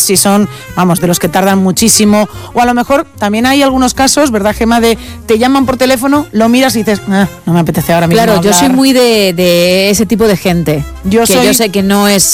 si son, vamos, de los que tardan muchísimo, o a lo mejor también hay algunos casos, ¿verdad, Gemma? De te llaman por teléfono, lo miras y dices, no me apetece ahora mismo Claro, hablar. yo soy muy de ese tipo de gente. Yo sé que no es